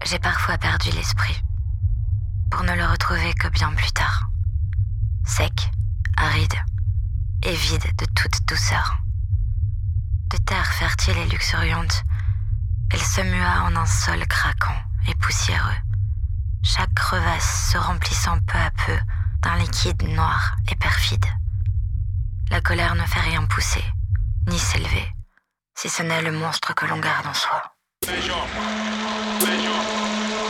J'ai parfois perdu l'esprit, pour ne le retrouver que bien plus tard. Sec, aride et vide de toute douceur. De terre fertile et luxuriante, elle se mua en un sol craquant et poussiéreux, chaque crevasse se remplissant peu à peu d'un liquide noir et perfide. La colère ne fait rien pousser, ni s'élever, si ce n'est le monstre que l'on garde en soi.